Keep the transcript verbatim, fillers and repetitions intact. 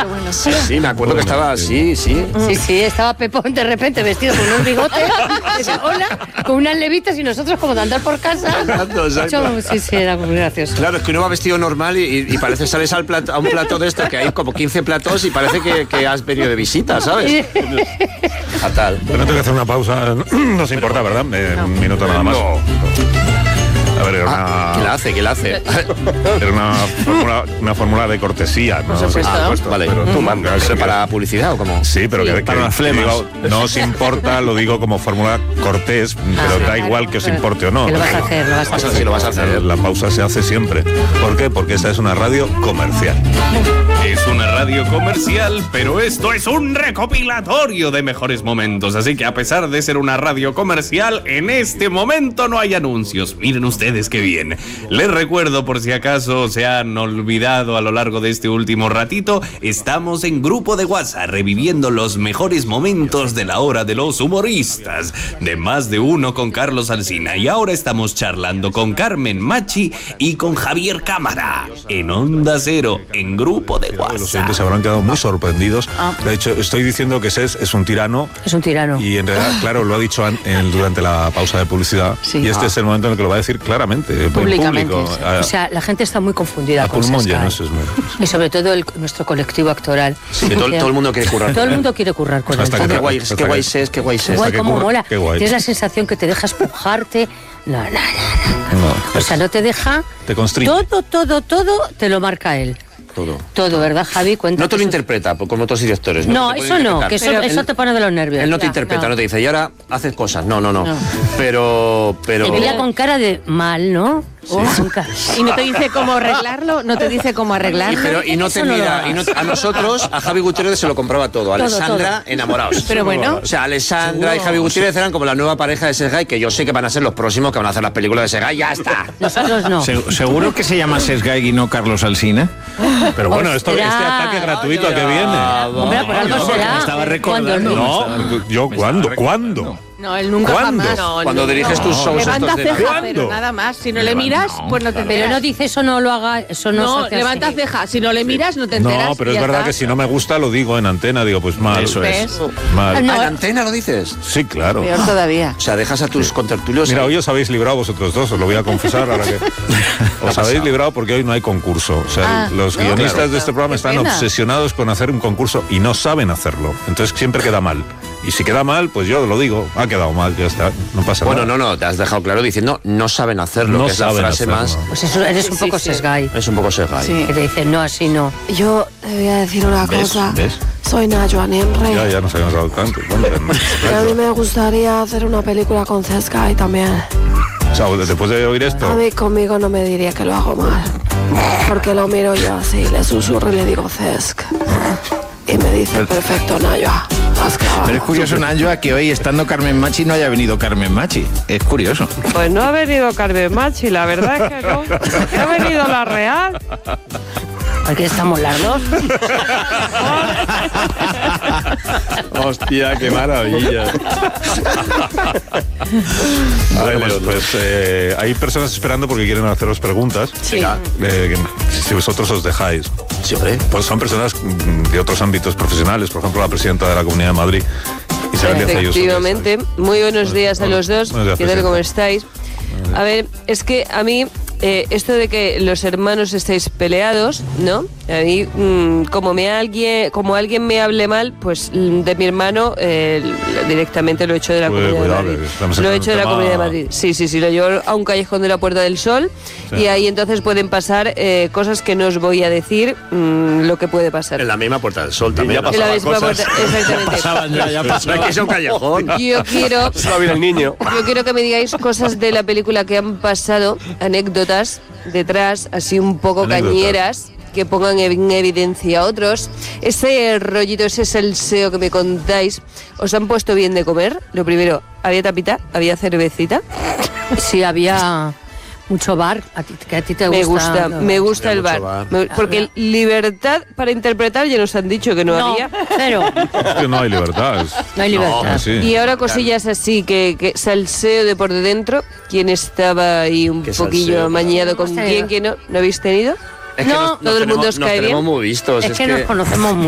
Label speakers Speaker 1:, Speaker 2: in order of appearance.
Speaker 1: pero bueno.
Speaker 2: Sí, sí, me acuerdo bueno, que estaba así, sí.
Speaker 3: Sí, sí, estaba Pepón de repente vestido con unos bigotes, hola, con unas levitas y nosotros como de andar por casa.
Speaker 2: Exacto, exacto.
Speaker 3: Hecho, sí, sí, era muy gracioso.
Speaker 2: Claro, es que uno va vestido normal y, y parece sales al plato, a un plato de esto que hay como quince platos y parece que, que has venido de visita, ¿sabes? Fatal.
Speaker 4: Bueno, tengo que hacer una pausa, no se importa, ¿verdad? Eh, no. Un minuto nada más. No. A ver, era una...
Speaker 2: Ah, ¿qué la hace? ¿Qué la hace?
Speaker 4: Era una fórmula, una fórmula de cortesía, ¿no?
Speaker 1: Por supuesto.
Speaker 2: Ah, puesto, vale. Pero tú mandas. ¿Es para publicidad o cómo?
Speaker 4: Sí, pero sí, que,
Speaker 2: para
Speaker 4: que,
Speaker 2: las flemas.
Speaker 4: Digo, no os importa, lo digo como fórmula cortés, ah, pero da claro, igual que os importe o no.
Speaker 3: Que lo vas a hacer, lo vas a hacer.
Speaker 2: Sí, lo vas a hacer.
Speaker 4: La pausa se hace siempre. ¿Por qué? Porque esta es una radio comercial.
Speaker 5: Es una radio comercial, pero esto es un recopilatorio de mejores momentos. Así que a pesar de ser una radio comercial, en este momento no hay anuncios. Miren ustedes qué bien. Les recuerdo, por si acaso se han olvidado a lo largo de este último ratito, estamos en grupo de WhatsApp reviviendo los mejores momentos de la hora de los humoristas, de Más de Uno con Carlos Alsina. Y ahora estamos charlando con Carmen Machi y con Javier Cámara en Onda Cero, en grupo de WhatsApp.
Speaker 4: Los oyentes se habrán quedado muy sorprendidos. Ah. De hecho, estoy diciendo que Ses es un tirano.
Speaker 3: Es un tirano.
Speaker 4: Y en realidad, claro, lo ha dicho en, en, durante la pausa de publicidad. Sí. Y este ah. es el momento en el que lo va a decir claramente.
Speaker 3: Públicamente. Sí. A, o sea, la gente está muy confundida con
Speaker 4: pulmón lleno, eso es muy...
Speaker 3: Y sobre todo el, nuestro colectivo actoral.
Speaker 2: Sí, todo, todo el mundo quiere currar.
Speaker 3: Todo el mundo quiere currar con él.
Speaker 2: Qué guay, qué guay es, qué guay es.
Speaker 3: Guay, cómo mola. Tienes la sensación que te deja espujarte. No, no, no, no. no. O sea, no te deja...
Speaker 4: Te constriñe.
Speaker 3: Todo, todo, todo te lo marca él.
Speaker 2: Todo.
Speaker 3: Todo, ¿verdad, Javi? Cuenta
Speaker 2: no te lo interpreta, como otros directores.
Speaker 3: No, no eso no, que eso, eso te pone de los nervios.
Speaker 2: Él no te ya, interpreta, no. no te dice, y ahora haces cosas. No, no, no. no. Pero, pero...
Speaker 3: Te mira con cara de mal, ¿no?
Speaker 1: Sí. Oh, y no te dice cómo arreglarlo, no te dice cómo arreglarlo.
Speaker 2: Y, pero, y no te mira, y no, a nosotros, a Javi Gutiérrez se lo compraba todo. A todo, Alessandra, todo. Enamorados.
Speaker 1: Pero bueno.
Speaker 2: O sea, Alessandra y Javi Gutiérrez eran como la nueva pareja de Sesgay, que yo sé que van a ser los próximos que van a hacer las películas de Sesgay. Ya está.
Speaker 3: Nosotros no.
Speaker 6: ¿Se, ¿Seguro que se llama Sesgay y no Carlos Alsina?
Speaker 4: Pero bueno, esto, este ataque gratuito
Speaker 2: Ay,
Speaker 4: que viene.
Speaker 3: Hombre, por algo
Speaker 6: no,
Speaker 3: será.
Speaker 6: Estaba recordando.
Speaker 4: No, yo, ¿cuándo? ¿Cuándo?
Speaker 1: No, él nunca
Speaker 4: ¿Cuándo?
Speaker 1: jamás. No,
Speaker 2: Cuando
Speaker 1: no,
Speaker 2: diriges
Speaker 1: no.
Speaker 2: tus shows
Speaker 1: Levanta
Speaker 2: estos de
Speaker 1: ceja,
Speaker 4: ¿Cuándo?
Speaker 1: pero nada más. Si no le miras, no, pues no te enteras.
Speaker 3: Pero no dice eso, no lo haga, eso no,
Speaker 1: no
Speaker 3: se hace
Speaker 1: levanta
Speaker 3: así.
Speaker 1: ceja. Si no le miras, no te enteras.
Speaker 4: No, pero es verdad
Speaker 1: está.
Speaker 4: que si no me gusta lo digo en antena, digo, pues mal.
Speaker 6: Eso es.
Speaker 4: Mal.
Speaker 3: No.
Speaker 2: ¿En antena lo dices?
Speaker 4: Sí, claro.
Speaker 1: Peor todavía.
Speaker 2: O sea, dejas a tus contertulios...
Speaker 4: Mira,
Speaker 2: ahí.
Speaker 4: hoy os habéis librado vosotros dos, os lo voy a confesar ahora que... Os habéis librado porque hoy no hay concurso. O sea,
Speaker 1: Ah,
Speaker 4: los
Speaker 1: no,
Speaker 4: guionistas
Speaker 1: claro.
Speaker 4: de este programa
Speaker 1: Qué
Speaker 4: están
Speaker 1: pena.
Speaker 4: obsesionados con hacer un concurso y no saben hacerlo. Entonces siempre queda mal. Y si queda mal, pues yo lo digo, ha quedado mal, ya está, no pasa
Speaker 2: Bueno,
Speaker 4: nada.
Speaker 2: no, no, te has dejado claro diciendo no saben hacerlo,
Speaker 4: No
Speaker 2: que es la
Speaker 4: saben
Speaker 2: frase
Speaker 4: hacerlo.
Speaker 2: más...
Speaker 3: Pues eso, eres un
Speaker 1: Sí,
Speaker 3: poco
Speaker 1: sí.
Speaker 3: sesgay.
Speaker 2: Es un poco Sesgay.
Speaker 1: Sí.
Speaker 3: Que te dicen, no, así no.
Speaker 7: Yo te voy a decir una
Speaker 4: ¿Ves?
Speaker 7: cosa.
Speaker 4: ¿Ves?
Speaker 7: Soy Nayoan Henry.
Speaker 4: Ya, ya nos habíamos dado tanto.
Speaker 7: Y a mí me gustaría hacer una película con Sesgay también.
Speaker 4: O sea, después de oír
Speaker 7: A
Speaker 4: esto...
Speaker 7: mí conmigo no me diría que lo hago mal. Porque lo miro yo así, le susurro y le digo Cesc. Y me dice, perfecto, Nayoa.
Speaker 6: Pero es curioso, Nayoa, que hoy estando Carmen Machi no haya venido Carmen Machi. Es curioso.
Speaker 8: Pues no ha venido Carmen Machi, la verdad es que no. Ha venido la Real.
Speaker 3: Aquí estamos las dos.
Speaker 2: Hostia, qué maravilla.
Speaker 4: Vale, pues, pues eh, hay personas esperando porque quieren haceros preguntas.
Speaker 1: Sí.
Speaker 4: Eh, que, si vosotros os dejáis.
Speaker 2: Sí, hombre.
Speaker 4: Pues son personas mm, de otros ámbitos profesionales, por ejemplo, la presidenta de la Comunidad de Madrid. Isabel Díaz Ayuso.
Speaker 9: Efectivamente. Muy buenos días a los dos.
Speaker 4: Buenos días,
Speaker 9: ¿Qué tal?
Speaker 4: presidenta.
Speaker 9: ¿Cómo estáis? A ver, es que a mí eh, esto de que los hermanos estáis peleados, ¿no? A mí, mmm, como me alguien, como alguien me hable mal, pues mm, de mi hermano eh, directamente lo he hecho de la
Speaker 4: Pues,
Speaker 9: Comunidad
Speaker 4: cuidado,
Speaker 9: de
Speaker 4: que
Speaker 9: Madrid.
Speaker 4: estamos
Speaker 9: Lo he
Speaker 4: en
Speaker 9: hecho
Speaker 4: un
Speaker 9: de la
Speaker 4: tema-
Speaker 9: Comunidad de Madrid. Sí, sí, sí, lo llevo a un callejón de la Puerta del Sol
Speaker 4: Sí.
Speaker 9: y ahí entonces pueden pasar eh, cosas que no os voy a decir mmm, lo que puede pasar.
Speaker 2: En la misma Puerta del Sol también.
Speaker 9: En la misma puerta, exactamente.
Speaker 6: Pasaban ya, ya
Speaker 2: No es que sea un callejón.
Speaker 9: Yo quiero
Speaker 2: Va bien el niño.
Speaker 9: Yo quiero que me digáis cosas de la película que han pasado, anécdotas detrás, así un poco
Speaker 4: Anécdotas.
Speaker 9: cañeras, que pongan en evidencia a otros. Ese rollito, ese salseo que me contáis, ¿os han puesto bien de comer? Lo primero, ¿había tapita? ¿Había cervecita?
Speaker 3: Sí, había mucho bar, a ti, que a ti te gusta.
Speaker 9: Me gusta,
Speaker 3: no,
Speaker 9: me gusta
Speaker 2: Había
Speaker 9: el
Speaker 2: mucho
Speaker 9: bar.
Speaker 2: bar.
Speaker 9: Me- porque libertad para interpretar ya nos han dicho que no,
Speaker 3: No,
Speaker 9: había.
Speaker 3: cero.
Speaker 4: Es que no hay libertad. es-
Speaker 3: No hay libertad.
Speaker 4: Ah, sí.
Speaker 9: Y ahora cosillas así, que, que salseo de por dentro. ¿Quién estaba ahí un
Speaker 2: ¿Qué
Speaker 9: poquillo
Speaker 2: salseo?
Speaker 9: amañado
Speaker 3: No
Speaker 9: con
Speaker 3: hemos
Speaker 9: quién
Speaker 3: tenido.
Speaker 9: que no? ¿No habéis tenido?
Speaker 2: Es que
Speaker 3: No,
Speaker 2: nos,
Speaker 9: todo el
Speaker 2: tenemos,
Speaker 9: mundo os
Speaker 2: nos
Speaker 9: cae
Speaker 2: tenemos
Speaker 9: bien.
Speaker 2: muy vistos.
Speaker 3: Es
Speaker 2: Es
Speaker 3: que
Speaker 2: que
Speaker 3: nos conocemos mucho.